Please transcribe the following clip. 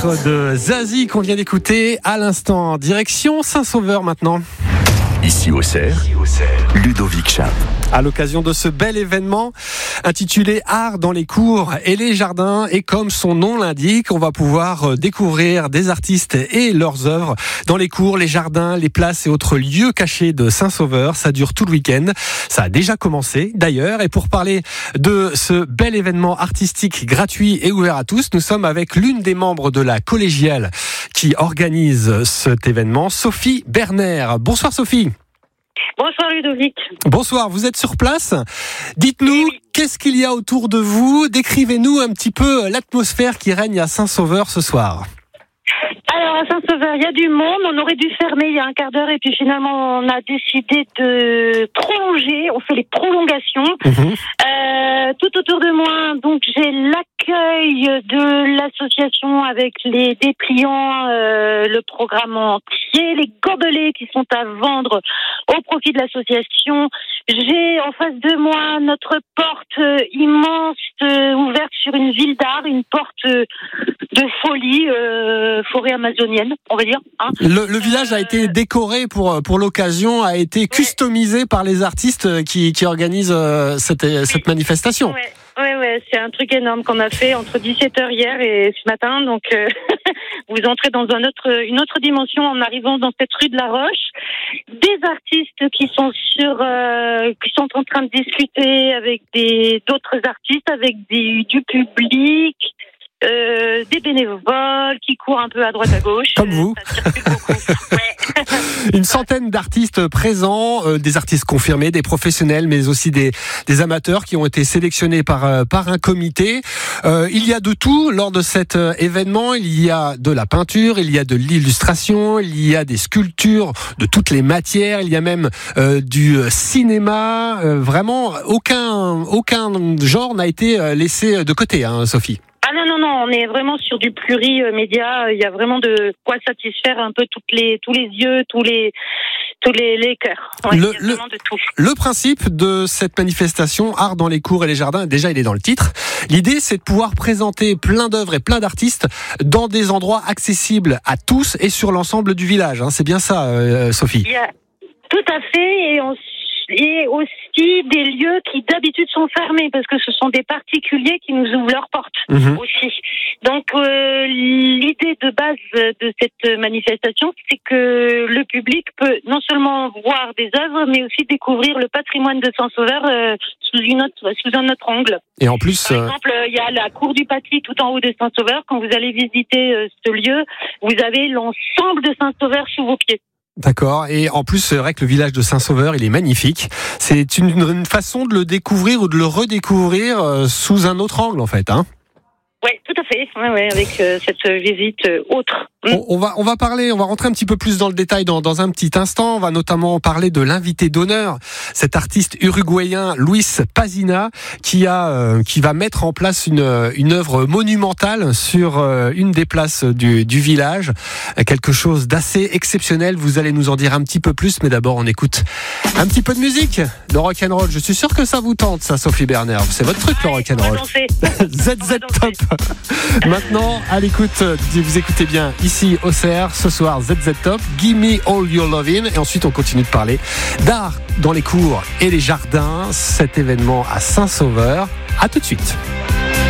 De Zazie qu'on vient d'écouter à l'instant. Direction Saint-Sauveur maintenant. Ici au Cerf, Ludovic Chat. À l'occasion de ce bel événement intitulé Art dans les cours et les jardins, et comme son nom l'indique, on va pouvoir découvrir des artistes et leurs œuvres dans les cours, les jardins, les places et autres lieux cachés de Saint-Sauveur. Ça dure tout le week-end. Ça a déjà commencé d'ailleurs. Et pour parler de ce bel événement artistique gratuit et ouvert à tous, nous sommes avec l'une des membres de la collégiale qui organise cet événement, Sophie Berner. Bonsoir Sophie. Bonsoir Ludovic. Bonsoir, vous êtes sur place. Dites-nous, qu'est-ce qu'il y a autour de vous ? Décrivez-nous un petit peu l'atmosphère qui règne à Saint-Sauveur ce soir. Alors à Saint-Sauveur, il y a du monde. On aurait dû fermer il y a un quart d'heure et puis finalement on a décidé de prolonger. On fait les prolongations. Tout autour de moi, donc j'ai l'accueil de l'association avec les dépliants, le programme entier, les gobelets qui sont à vendre au profit de l'association. J'ai en face de moi notre porte immense ouverte sur une ville d'art, une porte de folie, forêt amazonienne, on va dire. Hein. Le village a été décoré pour l'occasion, a été customisé par les artistes qui organisent cette manifestation. Ouais, c'est un truc énorme qu'on a fait entre 17h hier et ce matin. Donc, vous entrez dans une autre dimension en arrivant dans cette rue de la Roche. Des artistes qui sont en train de discuter avec d'autres artistes, avec du public. Des bénévoles qui courent un peu à droite à gauche. Comme vous. Ça circule beaucoup. Ouais. Une centaine d'artistes présents, des artistes confirmés, des professionnels, mais aussi des amateurs qui ont été sélectionnés par un comité. Il y a de tout lors de cet événement. Il y a de la peinture, il y a de l'illustration, il y a des sculptures de toutes les matières, il y a même du cinéma. Vraiment, aucun genre n'a été laissé de côté, hein, Sophie. Ah non, on est vraiment sur du plurimédia. Il y a vraiment de quoi satisfaire un peu tous les yeux, tous les cœurs. Ouais, il y a vraiment de tout. Le principe de cette manifestation, Art dans les cours et les jardins, déjà il est dans le titre. L'idée, c'est de pouvoir présenter plein d'œuvres et plein d'artistes dans des endroits accessibles à tous et sur l'ensemble du village. Hein. C'est bien ça, Sophie. Tout à fait, et aussi des lieux qui d'habitude sont fermés parce que ce sont des particuliers qui nous ouvrent leurs portes aussi. Donc l'idée de base de cette manifestation, c'est que le public peut non seulement voir des œuvres, mais aussi découvrir le patrimoine de Saint-Sauveur sous un autre angle. Et en plus, par exemple, il y a la cour du Paty tout en haut de Saint-Sauveur. Quand vous allez visiter ce lieu, vous avez l'ensemble de Saint-Sauveur sous vos pieds. D'accord. Et en plus, c'est vrai que le village de Saint-Sauveur, il est magnifique. C'est une façon de le découvrir ou de le redécouvrir sous un autre angle, en fait, hein. Oui, tout à fait. Ouais, avec cette visite autre. On va rentrer un petit peu plus dans le détail dans un petit instant. On va notamment parler de l'invité d'honneur, cet artiste uruguayen Luis Pazina, qui va mettre en place une œuvre monumentale sur une des places du village. Quelque chose d'assez exceptionnel. Vous allez nous en dire un petit peu plus, mais d'abord on écoute un petit peu de musique, de rock'n'roll. Je suis sûr que ça vous tente, ça, Sophie Berner. C'est votre truc, le rock'n'roll. ZZ Top. Maintenant, à l'écoute, vous écoutez bien ici au CR, ce soir ZZ Top, Give Me All Your Lovin', et ensuite on continue de parler d'art dans les cours et les jardins, cet événement à Saint-Sauveur. À tout de suite.